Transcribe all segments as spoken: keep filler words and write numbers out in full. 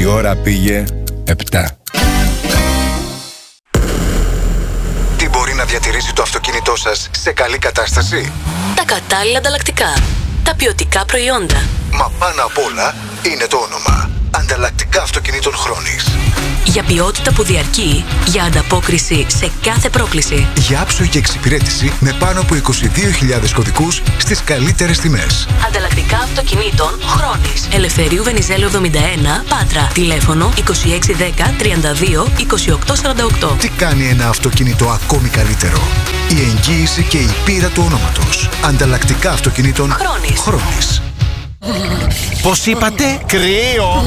Η ώρα πήγε επτά. Τι μπορεί να διατηρήσει το αυτοκίνητό σας σε καλή κατάσταση? Τα κατάλληλα ανταλλακτικά. Τα ποιοτικά προϊόντα. Μα πάνω απ' όλα είναι το όνομα. Ανταλλακτικά αυτοκινήτων Χρόνης. Για ποιότητα που διαρκεί, για ανταπόκριση σε κάθε πρόκληση. Για άψογη και εξυπηρέτηση με πάνω από είκοσι δύο χιλιάδες κωδικούς στις καλύτερες τιμές. Ανταλλακτικά αυτοκινήτων Χρόνης. Ελευθερίου Βενιζέλου εβδομήντα ένα, Πάτρα. Τηλέφωνο είκοσι έξι δέκα τριάντα δύο είκοσι οκτώ σαράντα οκτώ. Τι κάνει ένα αυτοκίνητο ακόμη καλύτερο? Η εγγύηση και η πείρα του ονόματος. Ανταλλακτικά αυτοκινήτων Χρόνης. Χρόνης. Πώς είπατε? Κρύο!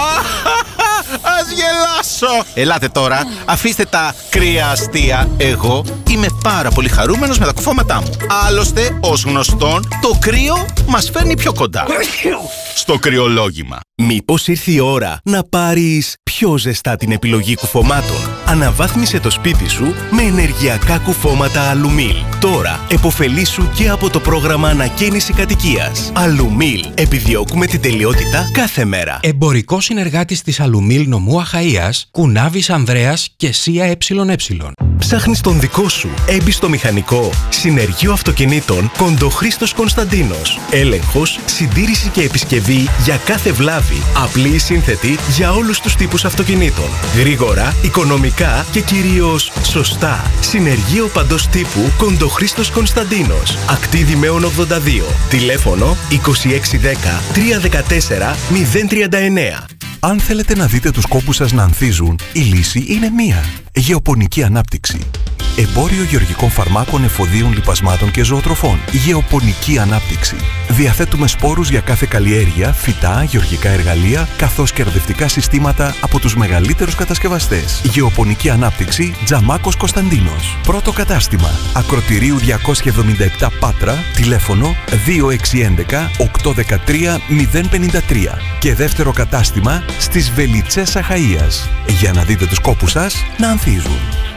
Ας γελάσω! Ελάτε τώρα, αφήστε τα κρύα αστεία. Εγώ είμαι πάρα πολύ χαρούμενος με τα κουφώματά μου. Άλλωστε, ως γνωστόν, το κρύο μας φέρνει πιο κοντά στο κρυολόγημα. Μήπως ήρθε η ώρα να πάρεις πιο ζεστά την επιλογή κουφωμάτων? Αναβάθμισε το σπίτι σου με ενεργειακά κουφώματα Αλουμίλ. Τώρα επωφελήσου και από το πρόγραμμα ανακαίνιση κατοικίας. Αλουμίλ. Επιδιώκουμε την τελειότητα κάθε μέρα. Εμπορικό συνεργάτης της Αλουμίλ νομού Αχαΐας, Κουνάβης Ανδρέας και ΣΥΑ ΕΕ. Ψάχνεις τον δικό σου έμπιστο μηχανικό? Συνεργείο αυτοκινήτων Κοντοχρήστος Κωνσταντίνος. Έλεγχος, συντήρηση και επισκευή για κάθε βλάβη. Απλή σύνθετη για όλους τους τύπους αυτοκινήτων. Γρήγορα, οικονομικά και κυρίως σωστά. Συνεργείο παντός τύπου Κοντοχρήστος Κωνσταντίνος. Ακτίδη Μέων ογδόντα δύο. Τηλέφωνο είκοσι έξι δέκα τριακόσια δεκατέσσερα μηδέν τριάντα εννέα. Αν θέλετε να δείτε τους κόπους σας να ανθίζουν, η λύση είναι μία. Γεωπονική ανάπτυξη. Εμπόριο γεωργικών φαρμάκων, εφοδίων, λιπασμάτων και ζωοτροφών. Γεωπονική ανάπτυξη. Διαθέτουμε σπόρους για κάθε καλλιέργεια, φυτά, γεωργικά εργαλεία, καθώς και ερδευτικά συστήματα από τους μεγαλύτερους κατασκευαστές. Γεωπονική ανάπτυξη, Τζαμάκος Κωνσταντίνος. Πρώτο κατάστημα. Ακροτηρίου διακόσια εβδομήντα επτά Πάτρα. Τηλέφωνο δύο έξι ένα ένα οκτώ ένα τρία μηδέν πέντε τρία. Και δεύτερο κατάστημα στις Βελιτσές Αχαΐας. Για να δείτε τους κόπους σας να ανθίζουν.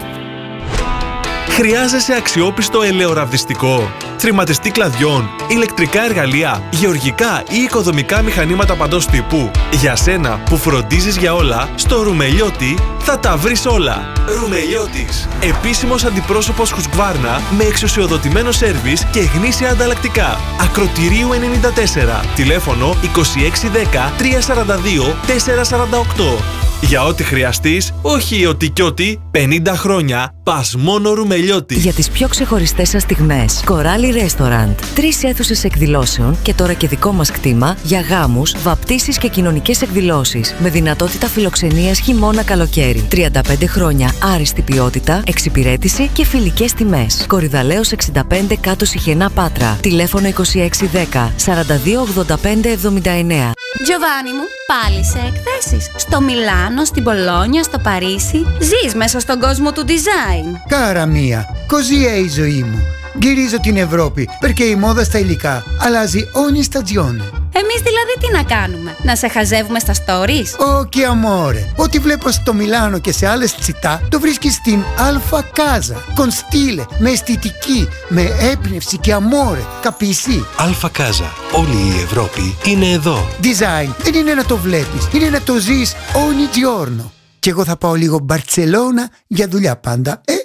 Χρειάζεσαι αξιόπιστο ελαιοραβδιστικό, τριματιστή κλαδιών, ηλεκτρικά εργαλεία, γεωργικά ή οικοδομικά μηχανήματα παντός τύπου? Για σένα που φροντίζεις για όλα, στο Ρουμελιώτη θα τα βρεις όλα. Ρουμελιώτης. Επίσημος αντιπρόσωπος Χουσκβάρνα με εξουσιοδοτημένο σέρβις και γνήσια ανταλλακτικά. Ακροτηρίου ενενήντα τέσσερα. Τηλέφωνο είκοσι έξι δέκα τριακόσια σαράντα δύο τετρακόσια σαράντα οκτώ. Για ό,τι χρειαστείς, όχι ό,τι κι ό,τι, πενήντα χρόνια, πας μόνο Ρουμελιώτη. Για τις πιο ξεχωριστές σας στιγμές, Κοράλι Restaurant. Τρεις αίθουσες εκδηλώσεων και τώρα και δικό μας κτήμα για γάμους, βαπτίσεις και κοινωνικές εκδηλώσεις. Με δυνατότητα φιλοξενίας χειμώνα-καλοκαίρι. τριάντα πέντε χρόνια άριστη ποιότητα, εξυπηρέτηση και φιλικές τιμές. Κορυδαλέως εξήντα πέντε κάτω Σιχενά Πάτρα. Τηλέφωνο είκοσι έξι δέκα σαράντα δύο ογδόντα πέντε εβδομήντα εννέα. Τζοβάνι μου, πάλι σε εκθέσεις. Στο Μιλάνο, στην Πολόνια, στο Παρίσι. Ζεις μέσα στον κόσμο του design. Κάρα μία, così è η ζωή μου. Γυρίζω την Ευρώπη, perché η μόδα στα υλικά αλλάζει ogni stagione. Εμείς δηλαδή τι να κάνουμε, να σε χαζεύουμε στα stories? Όχι amore, ό,τι βλέπω στο Μιλάνο και σε άλλες τσιτά το βρίσκεις στην Alfa Casa. Con stile, με αισθητική, με έμπνευση και amore, capisci? Alfa Casa. Όλη η Ευρώπη είναι εδώ. Design δεν είναι να το βλέπεις, είναι να το ζεις ogni giorno. Και εγώ θα πάω λίγο Μπαρτσελώνα για δουλειά πάντα, ε?